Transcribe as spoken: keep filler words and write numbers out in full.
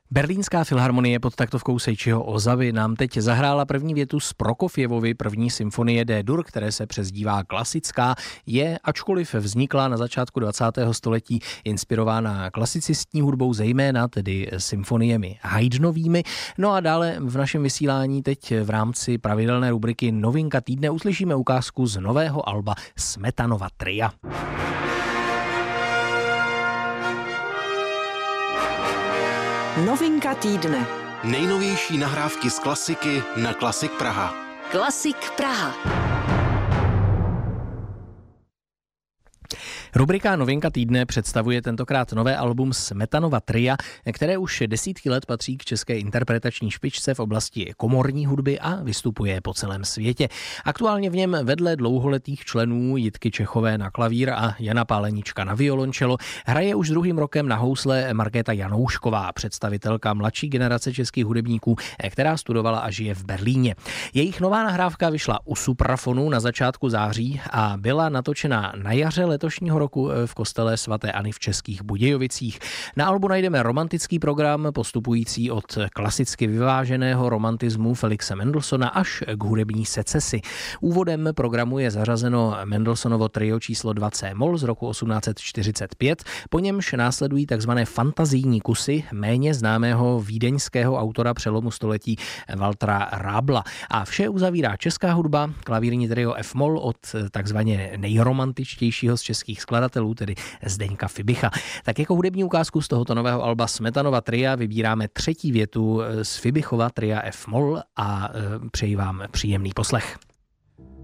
Berlínská filharmonie pod taktovkou Seiichiho Ozavy nám teď zahrála první větu z Prokofjevovy první symfonie D-dur, které se přezdívá klasická, je, ačkoliv vznikla na začátku dvacátého století, inspirována klasicistní hudbou, zejména tedy symfoniemi Haydnovými. No a dále v našem vysílání teď v rámci pravidelné rubriky Novinka týdne uslyšíme ukázku z nového alba Smetanova tria. Novinka týdne. Nejnovější nahrávky z klasiky na Klasik Praha. Klasik Praha. Rubrika Novinka týdne představuje tentokrát nové album Smetanova tria, které už desítky let patří k české interpretační špičce v oblasti komorní hudby a vystupuje po celém světě. Aktuálně v něm vedle dlouholetých členů Jitky Čechové na klavír a Jana Pálenička na violončelo hraje už druhým rokem na housle Markéta Janoušková, představitelka mladší generace českých hudebníků, která studovala a žije v Berlíně. Jejich nová nahrávka vyšla u Suprafonu na začátku září a byla natočena na jaře letošního roku v kostele svaté Anny v Českých Budějovicích. Na albu najdeme romantický program postupující od klasicky vyváženého romantismu Felixe Mendelssohna až k hudební secesi. Úvodem programu je zařazeno Mendelssohnovo trio číslo dva C-moll z roku osmnáct set čtyřicet pět, po němž následují takzvané fantazijní kusy méně známého vídeňského autora přelomu století Waltera Rábla. A vše uzavírá česká hudba, klavírní trio F-moll od takzvaně nejromantičtějšího z českých skladatelů, tedy Zdeňka Fibicha. Tak jako hudební ukázku z tohoto nového alba Smetanova tria vybíráme třetí větu z Fibichova tria F-moll a přeji vám příjemný poslech.